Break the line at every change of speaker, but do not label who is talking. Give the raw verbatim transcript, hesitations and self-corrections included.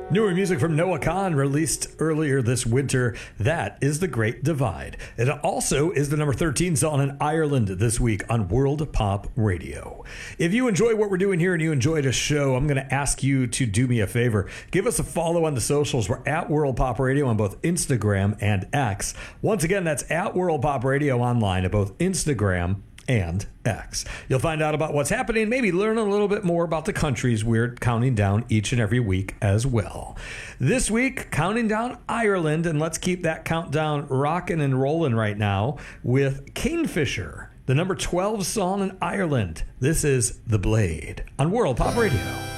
Newer music from Noah Kahan released earlier this winter. That is The Great Divide. It also is the number thirteen song in Ireland this week on World Pop Radio. If you enjoy what we're doing here and you enjoyed a show, I'm going to ask you to do me a favor. Give us a follow on the socials. We're at World Pop Radio on both Instagram and X. Once again, that's at World Pop Radio online at both Instagram and X. You'll find out about what's happening, maybe learn a little bit more about the countries we're counting down each and every week as well. This week, counting down Ireland, and let's keep that countdown rocking and rolling right now with Kingfisher, the number twelve song in Ireland. This is The Blade on World Pop Radio.